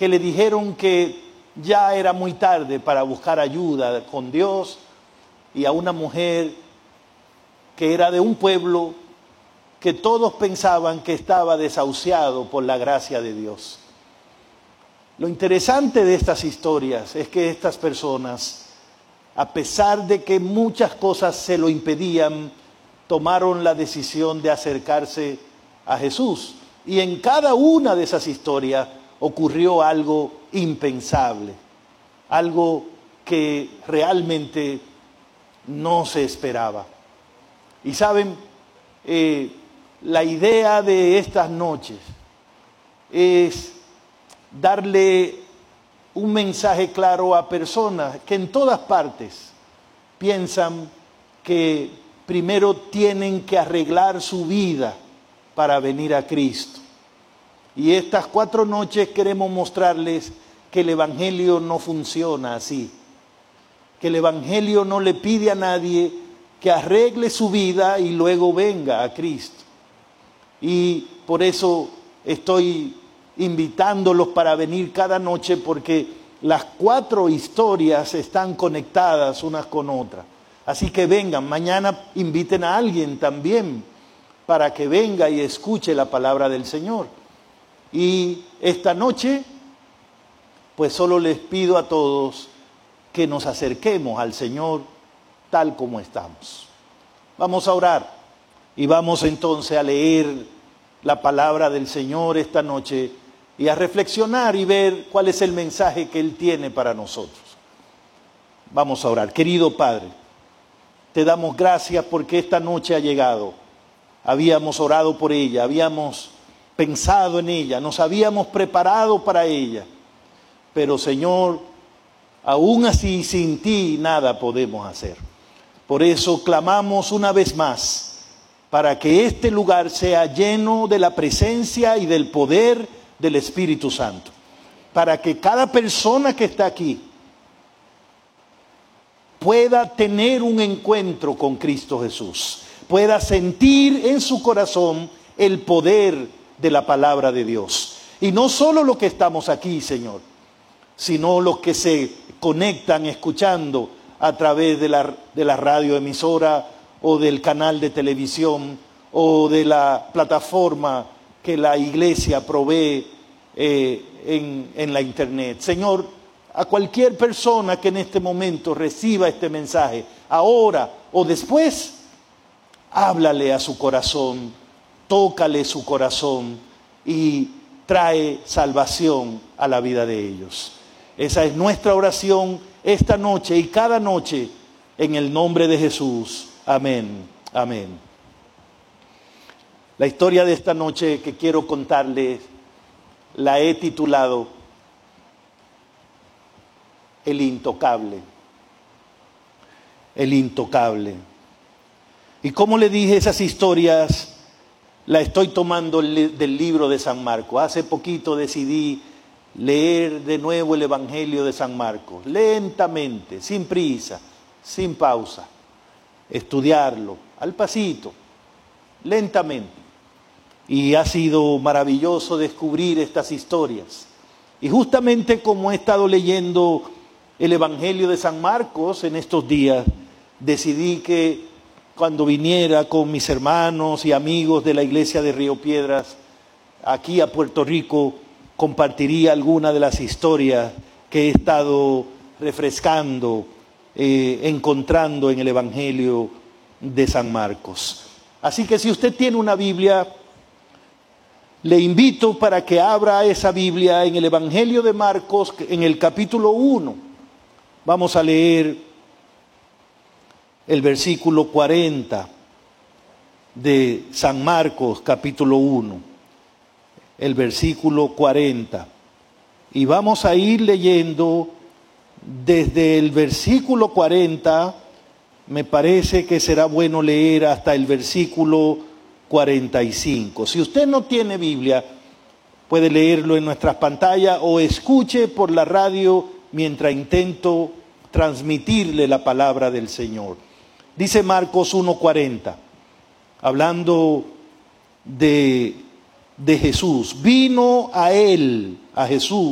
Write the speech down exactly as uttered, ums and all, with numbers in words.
que le dijeron que ya era muy tarde para buscar ayuda con Dios, y a una mujer que era de un pueblo que todos pensaban que estaba desahuciado por la gracia de Dios. Lo interesante de estas historias es que estas personas, a pesar de que muchas cosas se lo impedían, tomaron la decisión de acercarse a Jesús. Y en cada una de esas historias ocurrió algo impensable, algo que realmente no se esperaba. Y saben, eh, la idea de estas noches es darle un mensaje claro a personas que en todas partes piensan que primero tienen que arreglar su vida para venir a Cristo. Y estas cuatro noches queremos mostrarles que el Evangelio no funciona así, que el Evangelio no le pide a nadie que arregle su vida y luego venga a Cristo. Y por eso estoy invitándolos para venir cada noche, porque las cuatro historias están conectadas unas con otras. Así que vengan, mañana inviten a alguien también para que venga y escuche la palabra del Señor. Y esta noche, pues solo les pido a todos que nos acerquemos al Señor tal como estamos. Vamos a orar y vamos entonces a leer la palabra del Señor esta noche y a reflexionar y ver cuál es el mensaje que Él tiene para nosotros. Vamos a orar. Querido Padre, te damos gracias porque esta noche ha llegado. Habíamos orado por ella, habíamos pensado en ella, nos habíamos preparado para ella. Pero Señor, aún así sin ti nada podemos hacer. Por eso clamamos una vez más para que este lugar sea lleno de la presencia y del poder del Espíritu Santo. Para que cada persona que está aquí pueda tener un encuentro con Cristo Jesús, pueda sentir en su corazón el poder de la palabra de Dios. Y no solo los que estamos aquí, Señor, sino los que se conectan escuchando a través de la, de la radioemisora o del canal de televisión o de la plataforma que la iglesia provee eh, en, en la internet. Señor, a cualquier persona que en este momento reciba este mensaje, ahora o después, háblale a su corazón, tócale su corazón y trae salvación a la vida de ellos. Esa es nuestra oración esta noche y cada noche en el nombre de Jesús. Amén, amén. La historia de esta noche que quiero contarles la he titulado El Intocable. El Intocable. Y como le dije, esas historias la estoy tomando del libro de San Marcos. Hace poquito decidí leer de nuevo el Evangelio de San Marcos, lentamente, sin prisa, sin pausa, estudiarlo, al pasito, lentamente. Y ha sido maravilloso descubrir estas historias. Y justamente como he estado leyendo el Evangelio de San Marcos en estos días, decidí que cuando viniera con mis hermanos y amigos de la iglesia de Río Piedras, aquí a Puerto Rico, compartiría alguna de las historias que he estado refrescando, eh, encontrando en el Evangelio de San Marcos. Así que si usted tiene una Biblia, le invito para que abra esa Biblia en el Evangelio de Marcos, en el capítulo uno. Vamos a leer el versículo cuarenta de San Marcos, capítulo uno. El versículo cuarenta. Y vamos a ir leyendo desde el versículo cuarenta, me parece que será bueno leer hasta el versículo cuarenta y cinco. Si usted no tiene Biblia, puede leerlo en nuestras pantallas o escuche por la radio mientras intento transmitirle la palabra del Señor. Dice Marcos uno cuarenta, hablando de, de Jesús. Vino a él, a Jesús,